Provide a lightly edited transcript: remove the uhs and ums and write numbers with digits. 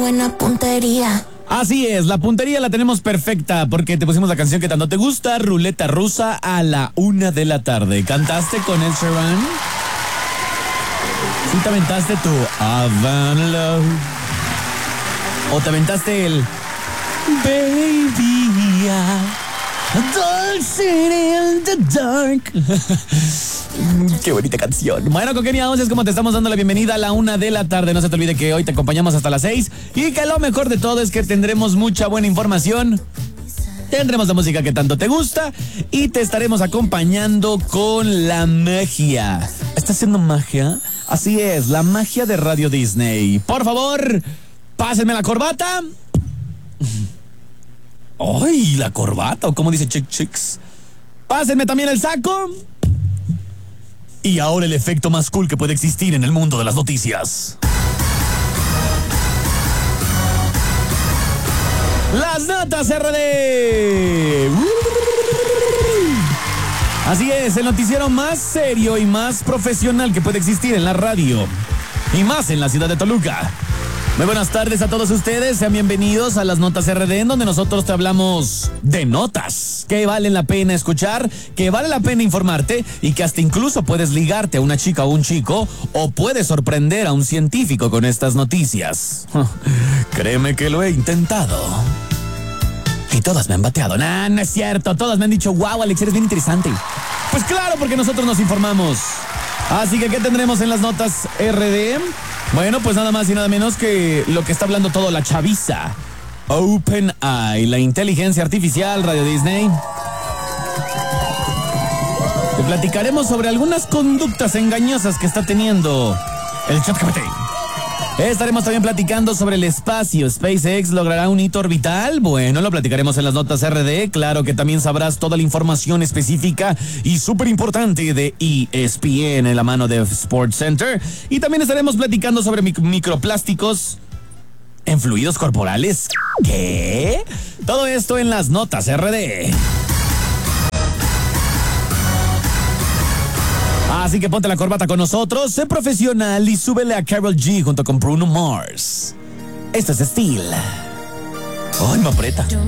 buena puntería. Así es, la puntería la tenemos perfecta porque te pusimos la canción que tanto te gusta, Ruleta Rusa, a la 1 de la tarde. ¿Cantaste con Ed Sheeran? ¿Sí te aventaste tu Havana Love? ¿O te aventaste el Baby, Dancing in the Dark? Qué bonita canción. Bueno, congeniados, es como te estamos dando la bienvenida a la 1 de la tarde. No se te olvide que hoy te acompañamos hasta las 6 y que lo mejor de todo es que tendremos mucha buena información. Tendremos la música que tanto te gusta y te estaremos acompañando con la magia. ¿Estás haciendo magia? Así es, la magia de Radio Disney. Por favor, pásenme la corbata. ¡Ay, la corbata! ¿O cómo dice Chick Chicks? Pásenme también el saco. Y ahora el efecto más cool que puede existir en el mundo de las noticias. Las notas RD. Así es, el noticiero más serio y más profesional que puede existir en la radio. Y más en la ciudad de Toluca. Muy buenas tardes a todos ustedes, sean bienvenidos a las Notas RD, en donde nosotros te hablamos de notas que valen la pena escuchar, que vale la pena informarte y que hasta incluso puedes ligarte a una chica o un chico o puedes sorprender a un científico con estas noticias. Créeme que lo he intentado. Y todas me han bateado. Nah, no es cierto, todas me han dicho, wow, Alex, eres bien interesante. Pues claro, porque nosotros nos informamos. Así que, ¿qué tendremos en las Notas RD? Bueno, pues nada más y nada menos que lo que está hablando todo la chaviza. OpenAI, la inteligencia artificial, Radio Disney. Te platicaremos sobre algunas conductas engañosas que está teniendo el ChatGPT. Estaremos también platicando sobre el espacio. ¿SpaceX logrará un hito orbital? Bueno, lo platicaremos en las Notas RD. Claro que también sabrás toda la información específica y súper importante de ESPN en la mano de Sports Center. Y también estaremos platicando sobre microplásticos en fluidos corporales. ¿Qué? Todo esto en las Notas RD. Así que ponte la corbata con nosotros, sé profesional y súbele a Karol G junto con Bruno Mars. Esto es Steel. ¡Ay, me aprieta!